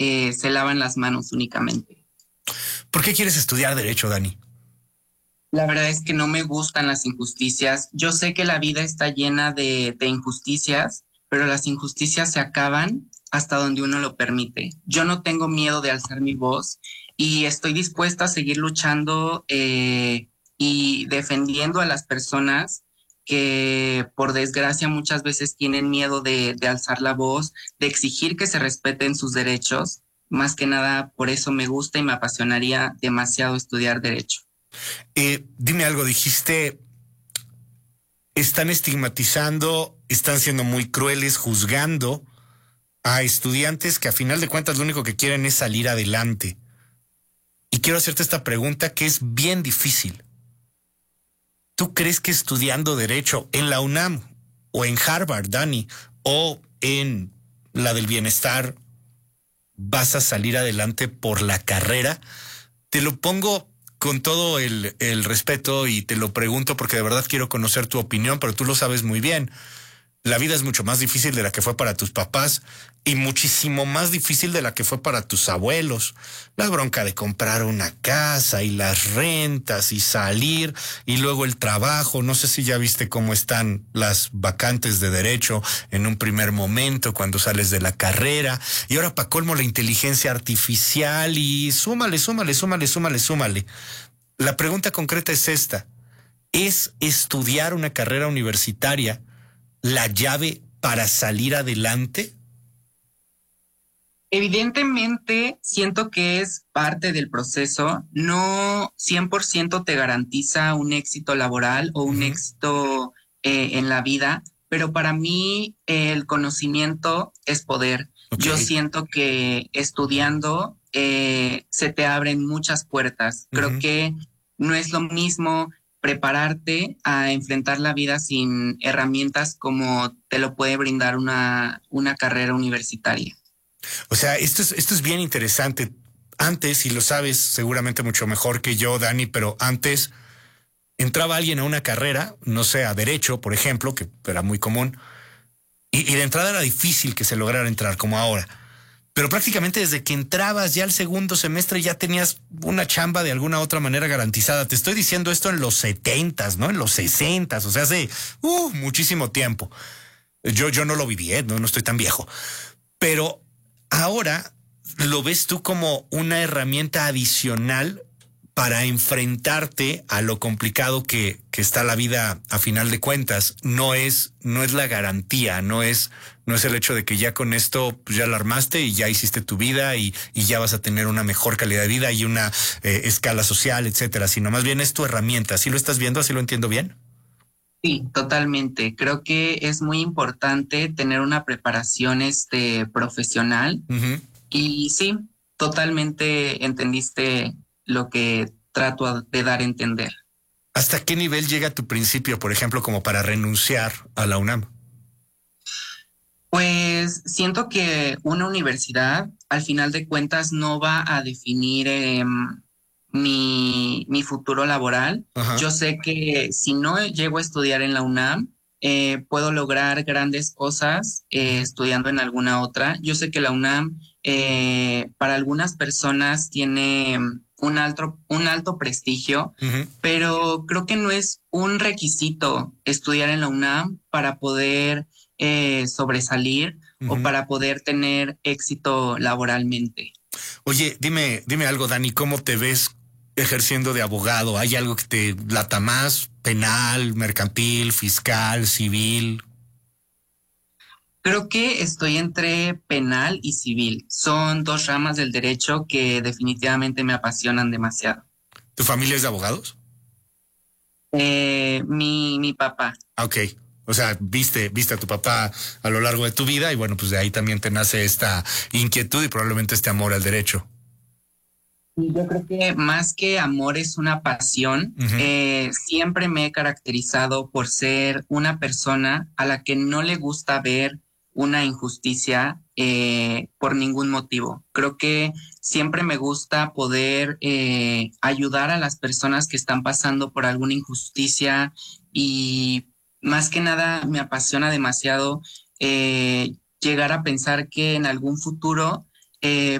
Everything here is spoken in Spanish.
se lavan las manos únicamente. ¿Por qué quieres estudiar derecho, Dani? La verdad es que no me gustan las injusticias. Yo sé que la vida está llena de injusticias, pero las injusticias se acaban hasta donde uno lo permite. Yo no tengo miedo de alzar mi voz y estoy dispuesta a seguir luchando y defendiendo a las personas que por desgracia muchas veces tienen miedo de alzar la voz, de exigir que se respeten sus derechos. Más que nada, por eso me gusta y me apasionaría demasiado estudiar derecho. Dime algo, dijiste, están estigmatizando, están siendo muy crueles, juzgando a estudiantes que a final de cuentas lo único que quieren es salir adelante. Y quiero hacerte esta pregunta que es bien difícil. ¿Tú crees que estudiando derecho en la UNAM o en Harvard, Dani, o en la del bienestar vas a salir adelante por la carrera? Te lo pongo con todo el respeto y te lo pregunto porque de verdad quiero conocer tu opinión, pero tú lo sabes muy bien. La vida es mucho más difícil de la que fue para tus papás y muchísimo más difícil de la que fue para tus abuelos. La bronca de comprar una casa y las rentas y salir y luego el trabajo. No sé si ya viste cómo están las vacantes de derecho en un primer momento cuando sales de la carrera. Y ahora para colmo la inteligencia artificial y súmale. La pregunta concreta es esta. ¿Es estudiar una carrera universitaria la llave para salir adelante? Evidentemente, siento que es parte del proceso. No 100% te garantiza un éxito laboral o un éxito en la vida, pero para mí el conocimiento es poder. Ok. Yo siento que estudiando se te abren muchas puertas. Creo que no es lo mismo prepararte a enfrentar la vida sin herramientas como te lo puede brindar una carrera universitaria. O sea, esto es bien interesante. Antes, y lo sabes seguramente mucho mejor que yo, Dani, pero antes entraba alguien a una carrera, no sé, a derecho, por ejemplo, que era muy común, y de entrada era difícil que se lograra entrar como ahora. Pero prácticamente desde que entrabas ya al segundo semestre ya tenías una chamba de alguna otra manera garantizada. Te estoy diciendo esto en los 70s, ¿no? En los 60s, o sea, hace muchísimo tiempo. Yo no lo viví, no estoy tan viejo. Pero ahora lo ves tú como una herramienta adicional para enfrentarte a lo complicado que está la vida a final de cuentas. No es la garantía, no es el hecho de que ya con esto pues ya la armaste y ya hiciste tu vida y ya vas a tener una mejor calidad de vida y una escala social, etcétera, sino más bien es tu herramienta. ¿Así lo estás viendo? ¿Así lo entiendo bien? Sí, totalmente. Creo que es muy importante tener una preparación profesional y sí, totalmente entendiste lo que trato de dar a entender. ¿Hasta qué nivel llega tu principio, por ejemplo, como para renunciar a la UNAM? Pues siento que una universidad al final de cuentas no va a definir mi futuro laboral. Ajá. Yo sé que si no llego a estudiar en la UNAM, puedo lograr grandes cosas estudiando en alguna otra. Yo sé que la UNAM para algunas personas tiene un alto prestigio, Ujú. pero creo que no es un requisito estudiar en la UNAM para poder sobresalir o Ujú. para poder tener éxito laboralmente. Oye, dime algo, Dani, ¿cómo te ves ejerciendo de abogado? ¿Hay algo que te lata más? ¿Penal, mercantil, fiscal, civil? Creo que estoy entre penal y civil. Son dos ramas del derecho que definitivamente me apasionan demasiado. ¿Tu familia es de abogados? Mi papá. Ah, ok. O sea, viste a tu papá a lo largo de tu vida y bueno, pues de ahí también te nace esta inquietud y probablemente este amor al derecho. Y yo creo que más que amor es una pasión. Ujú. Siempre me he caracterizado por ser una persona a la que no le gusta ver una injusticia por ningún motivo. Creo que siempre me gusta poder ayudar a las personas que están pasando por alguna injusticia y más que nada me apasiona demasiado llegar a pensar que en algún futuro